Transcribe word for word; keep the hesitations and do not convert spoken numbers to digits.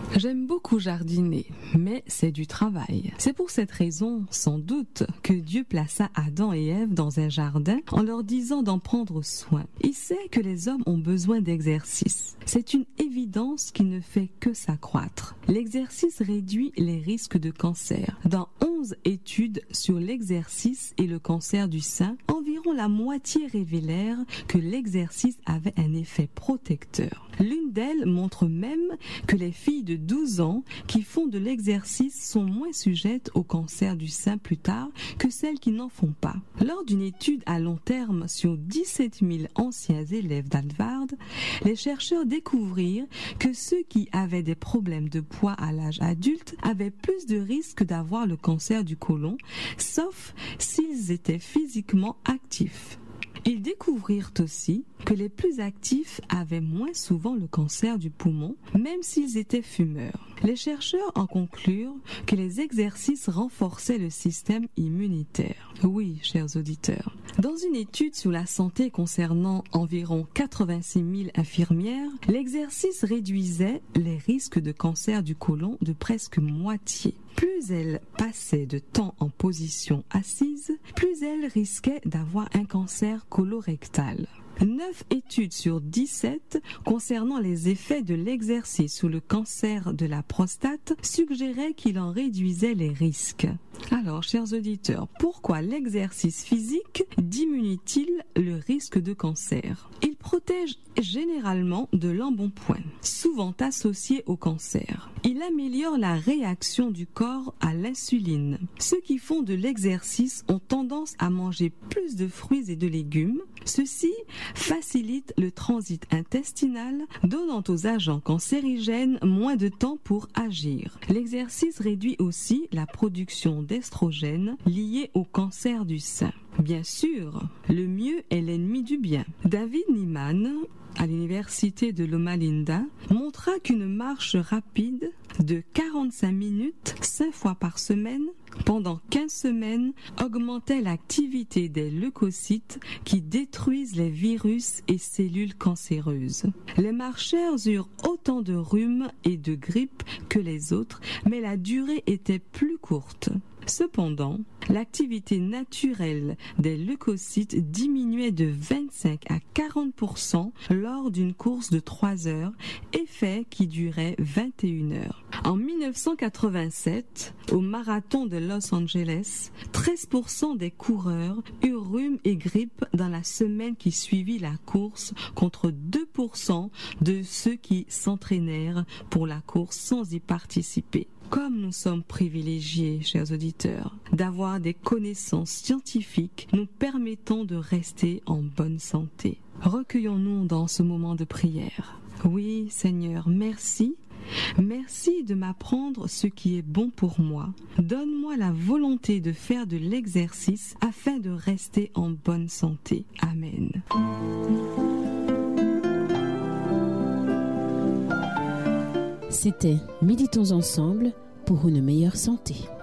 J'aime beaucoup jardiner, mais c'est du travail. C'est pour cette raison, sans doute, que Dieu plaça Adam et Ève dans un jardin en leur disant d'en prendre soin. Il sait que les hommes ont besoin d'exercice. C'est une évidence qui ne fait que s'accroître. L'exercice réduit les risques de cancer. Dans onze études sur l'exercice et le cancer du sein, environ la moitié révélèrent que l'exercice avait un effet protecteur. L'une d'elles montre même que les filles de douze ans qui font de l'exercice sont moins sujettes au cancer du sein plus tard que celles qui n'en font pas. Lors d'une étude à long terme sur dix-sept mille anciens élèves d'Harvard, les chercheurs découvrirent que ceux qui avaient des problèmes de poids à l'âge adulte avaient plus de risques d'avoir le cancer du côlon, sauf s'ils étaient physiquement actifs. Ils découvrirent aussi que les plus actifs avaient moins souvent le cancer du poumon, même s'ils étaient fumeurs. Les chercheurs en conclurent que les exercices renforçaient le système immunitaire. Oui, chers auditeurs. Dans une étude sur la santé concernant environ quatre-vingt-six mille infirmières, l'exercice réduisait les risques de cancer du côlon de presque moitié. Plus elles passaient de temps en position assise, plus elles risquaient d'avoir un cancer colorectal. Neuf études sur dix-sept concernant les effets de l'exercice sur le cancer de la prostate suggéraient qu'il en réduisait les risques. Alors, chers auditeurs, pourquoi l'exercice physique diminue-t-il le risque de cancer? Il protège généralement de l'embonpoint, souvent associé au cancer. Il améliore la réaction du corps à l'insuline. Ceux qui font de l'exercice ont tendance à manger plus de fruits et de légumes. Ceci facilite le transit intestinal, donnant aux agents cancérigènes moins de temps pour agir. L'exercice réduit aussi la production d'estrogène liée au cancer du sein. Bien sûr, le mieux est l'ennemi du bien. David Niemann, à l'université de Loma Linda, montra qu'une marche rapide de quarante-cinq minutes, cinq fois par semaine, pendant quinze semaines, augmentait l'activité des leucocytes qui détruisent les virus et cellules cancéreuses. Les marcheurs eurent autant de rhume et de grippe que les autres, mais la durée était plus courte. Cependant, l'activité naturelle des leucocytes diminuait de vingt-cinq à quarante pour cent lors d'une course de trois heures, effet qui durait vingt et une heures. En mille neuf cent quatre-vingt-sept, au marathon de Los Angeles, treize pour cent des coureurs eurent rhume et grippe dans la semaine qui suivit la course, contre deux pour cent de ceux qui s'entraînèrent pour la course sans y participer. Comme nous sommes privilégiés, chers auditeurs, d'avoir des connaissances scientifiques nous permettant de rester en bonne santé. Recueillons-nous dans ce moment de prière. Oui, Seigneur, merci. Merci de m'apprendre ce qui est bon pour moi. Donne-moi la volonté de faire de l'exercice afin de rester en bonne santé. Amen. C'était Méditons ensemble pour une meilleure santé.